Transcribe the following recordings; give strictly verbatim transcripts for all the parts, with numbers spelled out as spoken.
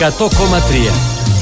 εκατό κόμμα τρία.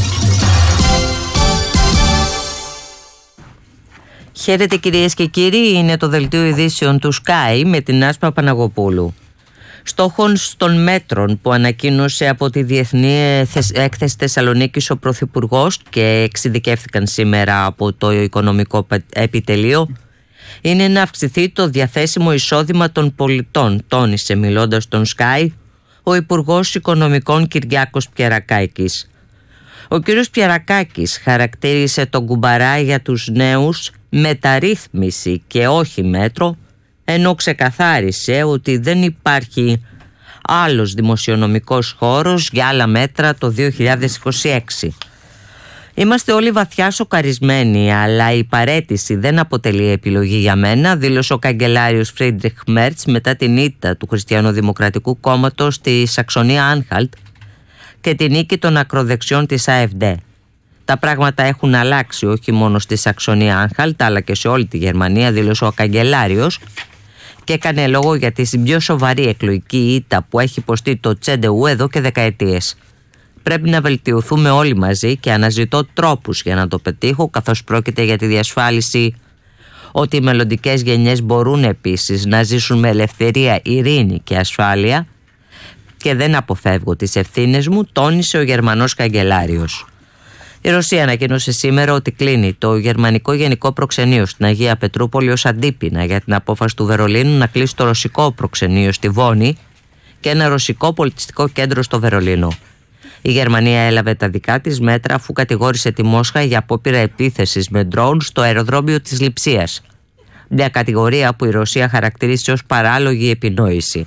Χαίρετε κυρίες και κύριοι, είναι το δελτίο ειδήσεων του Sky με την Άσπα Παναγοπούλου. Στόχος των μέτρων που ανακοίνωσε από τη Διεθνή Έκθεση Θεσσαλονίκης ο Πρωθυπουργός και εξειδικεύθηκαν σήμερα από το Οικονομικό Επιτελείο είναι να αυξηθεί το διαθέσιμο εισόδημα των πολιτών, τόνισε μιλώντας στον Sky ο Υπουργός Οικονομικών Κυριάκος Πιερακάκης. Ο κύριος Πιερακάκης χαρακτήρισε τον κουμπαρά για τους νέους μεταρρύθμιση και όχι μέτρο, ενώ ξεκαθάρισε ότι δεν υπάρχει άλλος δημοσιονομικός χώρος για άλλα μέτρα το δύο χιλιάδες είκοσι έξι. Είμαστε όλοι βαθιά σοκαρισμένοι, αλλά η παραίτηση δεν αποτελεί επιλογή για μένα, δήλωσε ο καγκελάριος Φρίντριχ Μέρτς μετά την ήττα του Χριστιανοδημοκρατικού Κόμματος στη Σαξονία Άνχαλτ και την νίκη των ακροδεξιών της ΑΕΦΔ. Τα πράγματα έχουν αλλάξει όχι μόνο στη Σαξονία Άνχαλτ αλλά και σε όλη τη Γερμανία, δήλωσε ο καγκελάριος και έκανε λόγο για τη πιο σοβαρή εκλογική ήττα που έχει υποστεί το Τσέντεου εδώ και δεκαετίες. Πρέπει να βελτιωθούμε όλοι μαζί και αναζητώ τρόπους για να το πετύχω, καθώς πρόκειται για τη διασφάλιση ότι οι μελλοντικές γενιές μπορούν επίσης να ζήσουν με ελευθερία, ειρήνη και ασφάλεια και δεν αποφεύγω τις ευθύνες μου, τόνισε ο Γερμανός καγκελάριος. Η Ρωσία ανακοίνωσε σήμερα ότι κλείνει το γερμανικό γενικό προξενείο στην Αγία Πετρούπολη ως αντίπεινα για την απόφαση του Βερολίνου να κλείσει το ρωσικό προξενείο στη Βόνη και ένα ρωσικό πολιτιστικό κέντρο στο Βερολίνο. Η Γερμανία έλαβε τα δικά της μέτρα αφού κατηγόρησε τη Μόσχα για απόπειρα επίθεσης με ντρόουν στο αεροδρόμιο της Λειψίας. Μια κατηγορία που η Ρωσία χαρακτήρισε ως παράλογη επινόηση.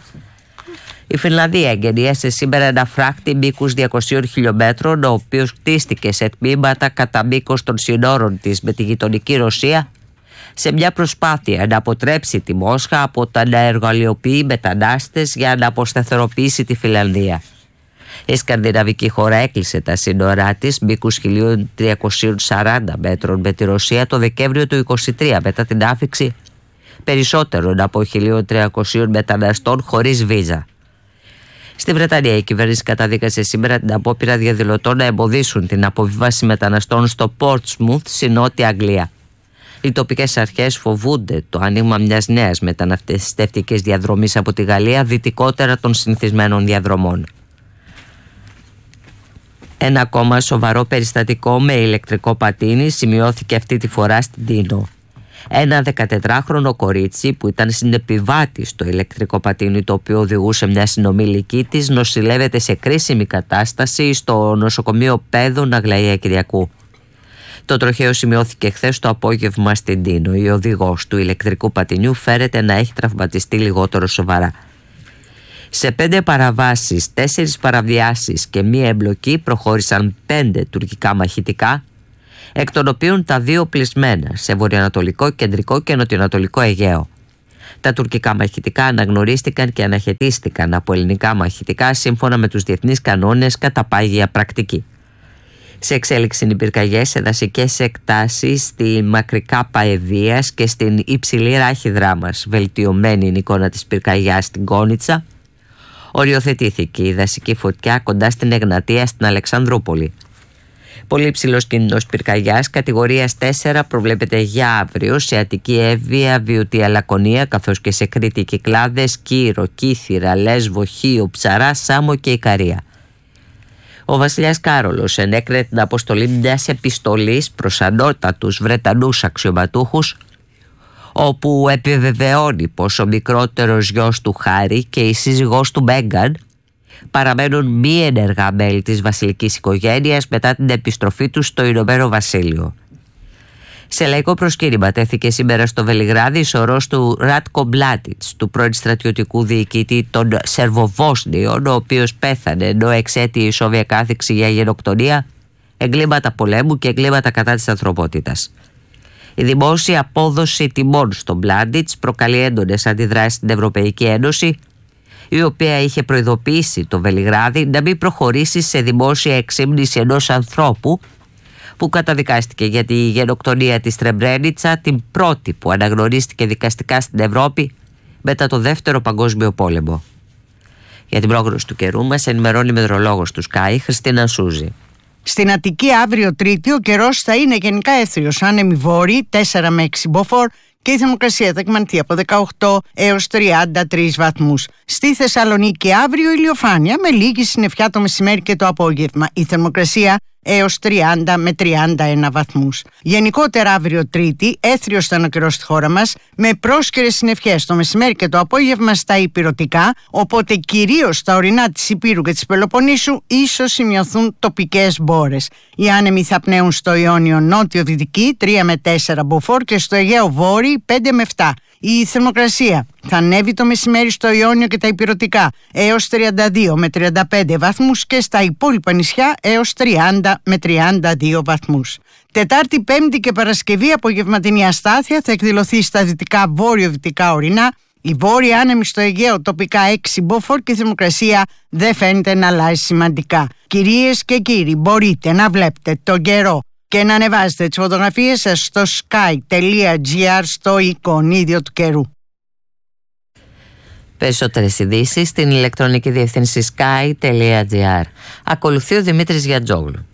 Η Φινλανδία εγκαινίασε σήμερα ένα φράχτη μήκους διακοσίων χιλιόμετρων, ο οποίος χτίστηκε σε τμήματα κατά μήκος των συνόρων της με τη γειτονική Ρωσία, σε μια προσπάθεια να αποτρέψει τη Μόσχα από τα να εργαλειοποιεί μετανάστες για να αποσταθεροποιήσει τη Φινλανδία. Η σκανδιναβική χώρα έκλεισε τα σύνορά της μήκους χίλια τριακόσια σαράντα μέτρων με τη Ρωσία το Δεκέμβριο του είκοσι τρία μετά την άφιξη περισσότερων από χίλια τριακόσιων μεταναστών χωρίς βίζα. Στη Βρετανία η κυβέρνηση καταδίκασε σήμερα την απόπειρα διαδηλωτών να εμποδίσουν την αποβίβαση μεταναστών στο Portsmouth στη Νότια Αγγλία. Οι τοπικές αρχές φοβούνται το άνοιγμα μιας νέας μεταναστευτικής διαδρομής από τη Γαλλία δυτικότερα των συνηθισμένων διαδρομών. Ένα ακόμα σοβαρό περιστατικό με ηλεκτρικό πατίνι σημειώθηκε αυτή τη φορά στην Τίνο. Ένα δεκατετράχρονο κορίτσι που ήταν συνεπιβάτη στο ηλεκτρικό πατίνι το οποίο οδηγούσε μια συνομιλική της νοσηλεύεται σε κρίσιμη κατάσταση στο νοσοκομείο Πέδων Αγλαία Κυριακού. Το τροχαίο σημειώθηκε χθες το απόγευμα στην Τίνο. Η οδηγός του ηλεκτρικού πατινιού φέρεται να έχει τραυματιστεί λιγότερο σοβαρά. Σε πέντε παραβάσεις, τέσσερις παραβιάσεις και μία εμπλοκή προχώρησαν πέντε τουρκικά μαχητικά, εκ των οποίων τα δύο πλεισμένα σε βορειοανατολικό, κεντρικό και νοτιοανατολικό Αιγαίο. Τα τουρκικά μαχητικά αναγνωρίστηκαν και αναχαιτίστηκαν από ελληνικά μαχητικά σύμφωνα με τους διεθνείς κανόνες κατά πάγια πρακτική. Σε εξέλιξη είναι οι πυρκαγιές σε δασικές εκτάσεις στη μακρικά Παεδίας και στην υψηλή ράχη Δράμας. Βελτιωμένη είναι η εικόνα της πυρκαγιάς στην Κόνιτσα. Οριοθετήθηκε η δασική φωτιά κοντά στην Εγνατία στην Αλεξανδρούπολη. Πολύ ψηλός κίνδυνος πυρκαγιάς κατηγορίας τέσσερα προβλέπεται για αύριο σε Αττική, Εύβοια, Βιωτία, Λακωνία, καθώς και σε Κρήτη, Κυκλάδες, Κύρο, Κύθυρα, Λέσβο, Χίο, Ψαρά, Σάμο και Ικαρία. Ο βασιλιάς Κάρολος ενέκρινε την αποστολή μιας επιστολής προς ανώτατους Βρετανούς αξιωματούχους, όπου επιβεβαιώνει πως ο μικρότερος γιος του Χάρη και η σύζυγός του Μέγκαν παραμένουν μη ενεργά μέλη της βασιλικής οικογένειας μετά την επιστροφή τους στο Ηνωμένο Βασίλειο. Σε λαϊκό προσκύνημα τέθηκε σήμερα στο Βελιγράδι η σωρός του Ράτκο Μπλάτιτς, του πρώην στρατιωτικού διοικητή των Σερβοβόσνιων, ο οποίος πέθανε ενώ εξέτειε η Σόβια κάθεξη για γενοκτονία, εγκλήματα πολέμου και εγκλήματα κατά της ανθρωπότητας. Η δημόσια απόδοση τιμών στον Μπλάτιτς προκαλεί έντονες αντιδράσεις στην Ευρωπαϊκή Ένωση, η οποία είχε προειδοποιήσει το Βελιγράδι να μην προχωρήσει σε δημόσια εξύμνηση ενός ανθρώπου που καταδικάστηκε για τη γενοκτονία της Τρεμπρένιτσα, την πρώτη που αναγνωρίστηκε δικαστικά στην Ευρώπη μετά το Δεύτερο Παγκόσμιο Πόλεμο. Για την πρόκριση του καιρού μας ενημερώνει η μετεωρολόγος του Sky, Χριστίνα Σούζη. Στην Αττική αύριο Τρίτη ο καιρός θα είναι γενικά έθριος, άνεμοι βόρειοι τέσσερα με έξι μποφόρ και η θερμοκρασία θα εκμανθεί από δεκαοκτώ έως τριάντα τρεις βαθμούς. Στη Θεσσαλονίκη αύριο ηλιοφάνεια με λίγη συννεφιά το μεσημέρι και το απόγευμα. Η θερμοκρασία έως τριάντα με τριάντα ένα βαθμούς. Γενικότερα αύριο Τρίτη έθριος θα είναι ο καιρός στη χώρα μας με πρόσκαιρες συννεφιές το μεσημέρι και το απόγευμα στα ηπειρωτικά, οπότε κυρίως στα ορεινά της Ηπείρου και της Πελοποννήσου ίσως σημειωθούν τοπικές μπόρες. Οι άνεμοι θα πνέουν στο Ιόνιο νότιο-δυτική τρία με τέσσερα μποφόρ και στο Αιγαίο βόρειο πέντε με επτά. Η θερμοκρασία θα ανέβει το μεσημέρι στο Ιόνιο και τα ηπειρωτικά έως τριάντα δύο με τριάντα πέντε βαθμούς και στα υπόλοιπα νησιά έως τριάντα με τριάντα δύο βαθμούς. Τετάρτη, Πέμπτη και Παρασκευή απογευματινή αστάθεια θα εκδηλωθεί στα δυτικά βόρειο-δυτικά ορεινά. Η βόρεια άνεμη στο Αιγαίο τοπικά έξι μποφόρ και η θερμοκρασία δεν φαίνεται να αλλάζει σημαντικά. Κυρίες και κύριοι, μπορείτε να βλέπετε τον καιρό και να ανεβάζετε τις φωτογραφίες σας στο sky τελεία gr στο εικονίδιο του καιρού. Περισσότερες ειδήσεις στην ηλεκτρονική διεύθυνση sky τελεία gr. Ακολουθεί ο Δημήτρης Γιατζόγλου.